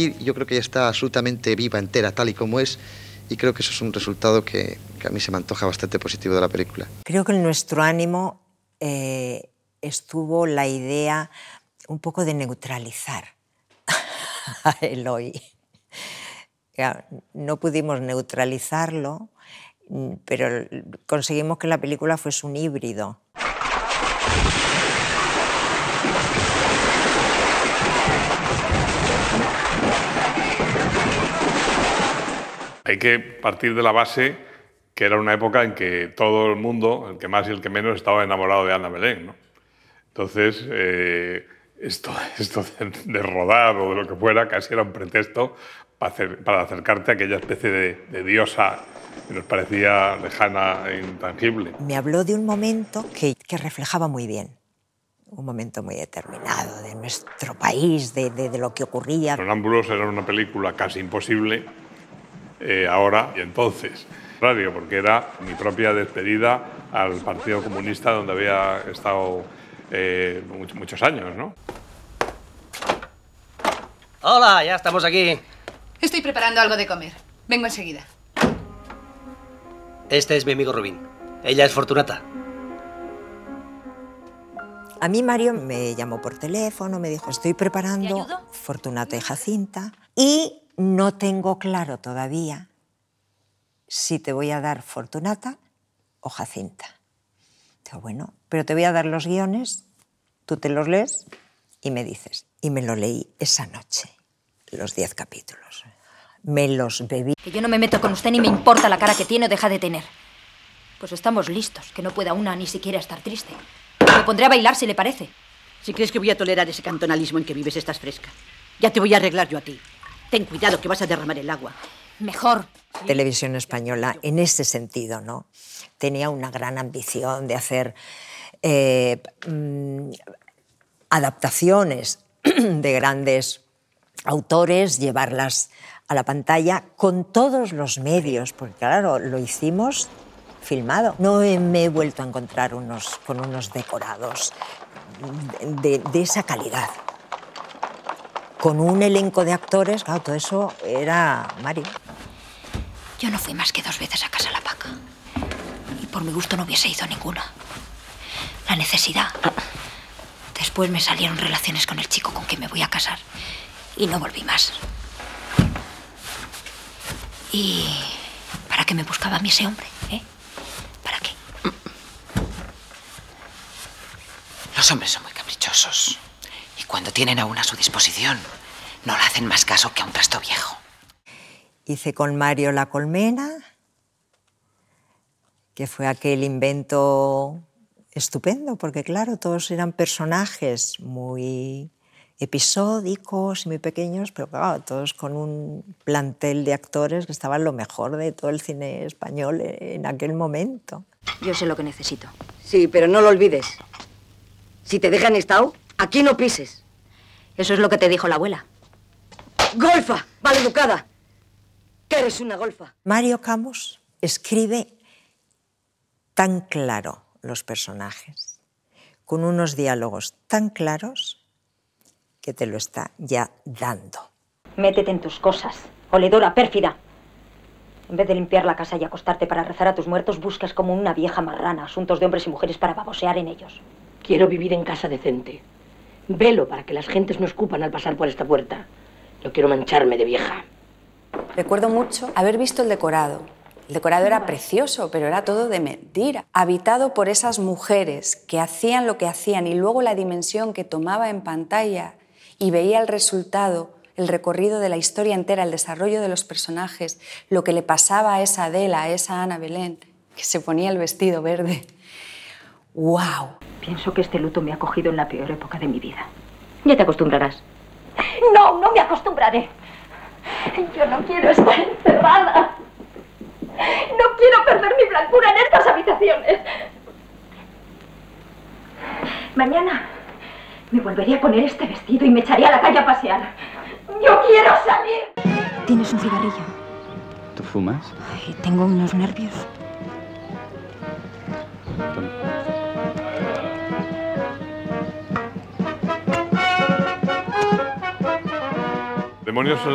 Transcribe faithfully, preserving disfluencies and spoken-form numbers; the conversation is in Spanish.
salir y yo creo que ya está absolutamente viva, entera, tal y como es. Y creo que eso es un resultado que, que a mí se me antoja bastante positivo de la película. Creo que en nuestro ánimo eh, estuvo la idea un poco de neutralizar a Eloy. No pudimos neutralizarlo, pero conseguimos que la película fuese un híbrido. Hay que partir de la base que era una época en que todo el mundo, el que más y el que menos, estaba enamorado de Ana Belén, ¿no? Entonces, eh, esto, esto de, de rodar o de lo que fuera casi era un pretexto para, hacer, para acercarte a aquella especie de, de diosa que nos parecía lejana e intangible. Me habló de un momento que, que reflejaba muy bien, un momento muy determinado de nuestro país, de, de, de lo que ocurría. Sonámbulos era una película casi imposible eh, ahora y entonces. Radio, porque era mi propia despedida al Partido Comunista, donde había estado eh, muchos, muchos años, ¿no? Hola, ya estamos aquí. Estoy preparando algo de comer. Vengo enseguida. Este es mi amigo Rubín. Ella es Fortunata. A mí Mario me llamó por teléfono, me dijo, estoy preparando Fortunata y Jacinta y no tengo claro todavía si te voy a dar Fortunata o Jacinta. Digo, bueno, pero te voy a dar los guiones, tú te los lees y me dices. Y me lo leí esa noche, los diez capítulos. Me los bebí. Que yo no me meto con usted ni me importa la cara que tiene o deja de tener. Pues estamos listos, que no pueda una ni siquiera estar triste. Me pondré a bailar si le parece. Si crees que voy a tolerar ese cantonalismo en que vives, estás fresca. Ya te voy a arreglar yo a ti. Ten cuidado que vas a derramar el agua. Mejor. Televisión Española, en ese sentido, ¿no? Tenía una gran ambición de hacer eh, mm, adaptaciones de grandes autores, llevarlas a la pantalla con todos los medios, porque claro, lo hicimos filmado. No me he vuelto a encontrar unos, con unos decorados de, de esa calidad. Con un elenco de actores, claro, todo eso era Mario. Yo no fui más que dos veces a Casa La Paca. Y por mi gusto no hubiese ido a ninguna. La necesidad. Después me salieron relaciones con el chico con quien me voy a casar. Y no volví más. ¿Y para qué me buscaba a mí ese hombre? ¿Eh? ¿Para qué? Los hombres son muy caprichosos. Y cuando tienen a una a su disposición, no le hacen más caso que a un trasto viejo. Hice con Mario La Colmena, que fue aquel invento estupendo, porque claro, todos eran personajes muy episódicos y muy pequeños, pero claro, todos con un plantel de actores que estaban lo mejor de todo el cine español en aquel momento. Yo sé lo que necesito. Sí, pero no lo olvides. Si te dejan estado, aquí no pises. Eso es lo que te dijo la abuela. ¡Golfa! ¡Maleducada! Que eres una golfa. Mario Camus escribe tan claro los personajes, con unos diálogos tan claros, que te lo está ya dando. Métete en tus cosas, oledora pérfida. En vez de limpiar la casa y acostarte para rezar a tus muertos, buscas como una vieja marrana asuntos de hombres y mujeres para babosear en ellos. Quiero vivir en casa decente. Velo para que las gentes no escupan al pasar por esta puerta. No quiero mancharme de vieja. Recuerdo mucho haber visto el decorado. El decorado era precioso, pero era todo de mentira. Habitado por esas mujeres que hacían lo que hacían y luego la dimensión que tomaba en pantalla y veía el resultado, el recorrido de la historia entera, el desarrollo de los personajes, lo que le pasaba a esa Adela, a esa Ana Belén, que se ponía el vestido verde. ¡Guau! Pienso que este luto me ha cogido en la peor época de mi vida. Ya te acostumbrarás. No, no me acostumbraré. Yo no quiero estar encerrada. No quiero perder mi blancura en estas habitaciones. Mañana me volveré a poner este vestido y me echaré a la calle a pasear. ¡Yo quiero salir! ¿Tienes un cigarrillo? ¿Tú fumas? Ay, tengo unos nervios. Demonios